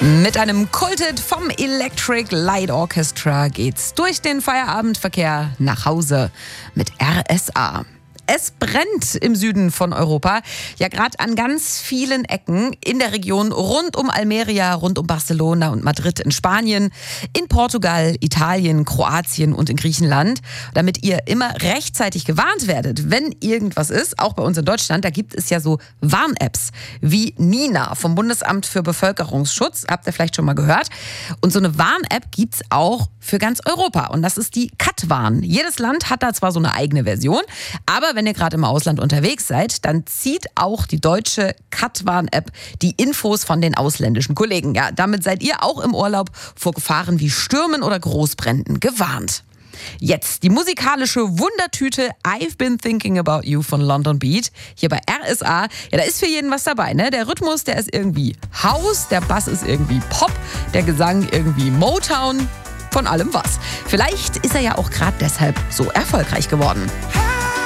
Mit einem Kulthit vom Electric Light Orchestra geht's durch den Feierabendverkehr nach Hause mit RSA. Es brennt im Süden von Europa, ja gerade an ganz vielen Ecken in der Region rund um Almeria, rund um Barcelona und Madrid in Spanien, in Portugal, Italien, Kroatien und in Griechenland. Damit ihr immer rechtzeitig gewarnt werdet, wenn irgendwas ist, auch bei uns in Deutschland, da gibt es ja so Warn-Apps wie Nina vom Bundesamt für Bevölkerungsschutz, habt ihr vielleicht schon mal gehört. Und so eine Warn-App gibt's auch für ganz Europa und das ist die Katwarn. Jedes Land hat da zwar so eine eigene Version, aber wenn ihr gerade im Ausland unterwegs seid, dann zieht auch die deutsche Katwarn-App die Infos von den ausländischen Kollegen. Ja, damit seid ihr auch im Urlaub vor Gefahren wie Stürmen oder Großbränden gewarnt. Jetzt die musikalische Wundertüte I've Been Thinking About You von London Beat. Hier bei RSA. Ja, da ist für jeden was dabei, ne? Der Rhythmus, der ist irgendwie House, der Bass ist irgendwie Pop, der Gesang irgendwie Motown. Von allem was. Vielleicht ist er ja auch gerade deshalb so erfolgreich geworden.